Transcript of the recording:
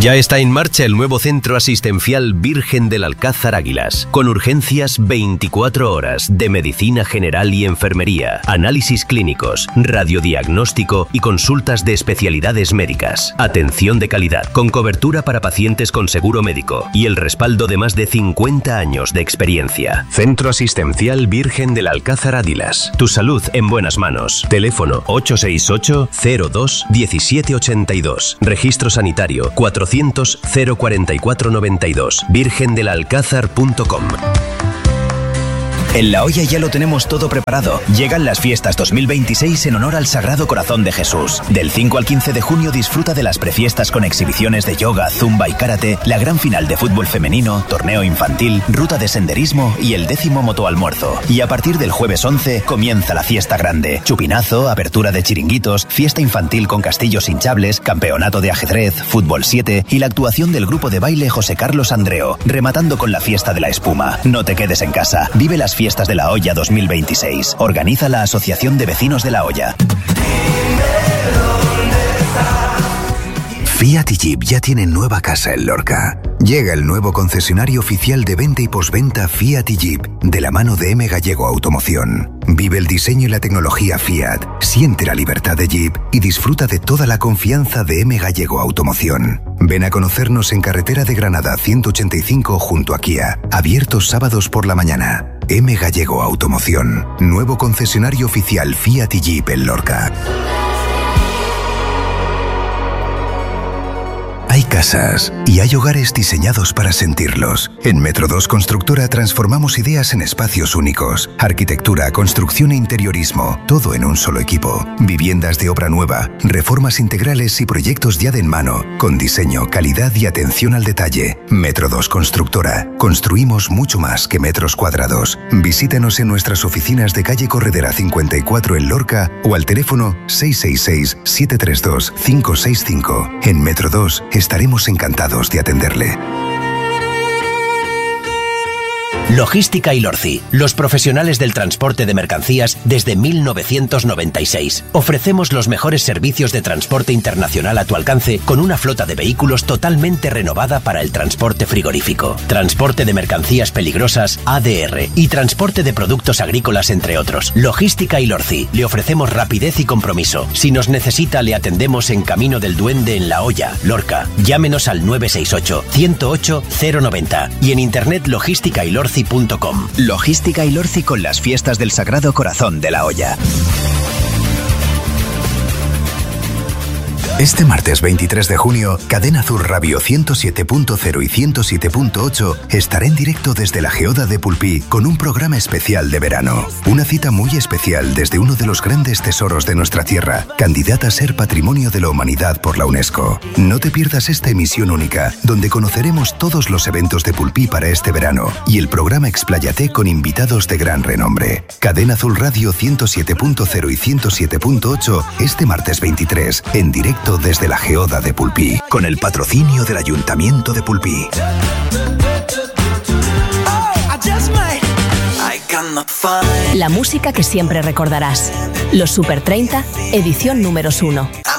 Ya está en marcha el nuevo centro asistencial Virgen del Alcázar Águilas, con urgencias 24 horas de medicina general y enfermería, análisis clínicos, radiodiagnóstico y consultas de especialidades médicas. Atención de calidad, con cobertura para pacientes con seguro médico y el respaldo de más de 50 años de experiencia. Centro asistencial Virgen del Alcázar Águilas. Tu salud en buenas manos. Teléfono 868-02-1782. Registro sanitario 400-044-92. virgendelalcázar.com. En La Hoya ya lo tenemos todo preparado. Llegan las fiestas 2026 en honor al Sagrado Corazón de Jesús. Del 5 al 15 de junio disfruta de las prefiestas con exhibiciones de yoga, zumba y karate, la gran final de fútbol femenino, torneo infantil, ruta de senderismo y el 10º motoalmuerzo. Y a partir del jueves 11 comienza la fiesta grande. Chupinazo, apertura de chiringuitos, fiesta infantil con castillos hinchables, campeonato de ajedrez, fútbol 7 y la actuación del grupo de baile José Carlos Andreo, rematando con la fiesta de la espuma. No te quedes en casa. Vive las fiestas de La Hoya 2026. Organiza la Asociación de Vecinos de La Hoya. Fiat y Jeep ya tienen nueva casa en Lorca. Llega el nuevo concesionario oficial de venta y postventa Fiat y Jeep, de la mano de M. Gallego Automoción. Vive el diseño y la tecnología Fiat, siente la libertad de Jeep y disfruta de toda la confianza de M. Gallego Automoción. Ven a conocernos en Carretera de Granada 185 junto a Kia, abiertos sábados por la mañana. M. Gallego Automoción, nuevo concesionario oficial Fiat y Jeep en Lorca. Hay casas y hay hogares diseñados para sentirlos. En Metro 2 Constructora transformamos ideas en espacios únicos. Arquitectura, construcción e interiorismo, todo en un solo equipo. Viviendas de obra nueva, reformas integrales y proyectos ya de en mano, con diseño, calidad y atención al detalle. Metro 2 Constructora. Construimos mucho más que metros cuadrados. Visítanos en nuestras oficinas de calle Corredera 54 en Lorca o al teléfono 666-732-565. En Metro 2 estaremos encantados de atenderle. Logística Ilorci, los profesionales del transporte de mercancías desde 1996. Ofrecemos los mejores servicios de transporte internacional a tu alcance con una flota de vehículos totalmente renovada para el transporte frigorífico, transporte de mercancías peligrosas, ADR y transporte de productos agrícolas, entre otros. Logística Ilorci, le ofrecemos rapidez y compromiso. Si nos necesita, le atendemos en Camino del Duende en La Hoya, Lorca. Llámenos al 968-108-090 y en internet logísticailorci.com. Logística Ilorci con las fiestas del Sagrado Corazón de La Hoya. Este martes 23 de junio, Cadena Sur Radio 107.0 y 107.8 estará en directo desde la Geoda de Pulpí con un programa especial de verano. Una cita muy especial desde uno de los grandes tesoros de nuestra tierra, candidata a ser Patrimonio de la Humanidad por la UNESCO. No te pierdas esta emisión única, donde conoceremos todos los eventos de Pulpí para este verano y el programa Expláyate con invitados de gran renombre. Cadena Azul Radio 107.0 y 107.8 este martes 23, en directo desde la Geoda de Pulpí, con el patrocinio del Ayuntamiento de Pulpí. La música que siempre recordarás. Los Super 30, edición número 1.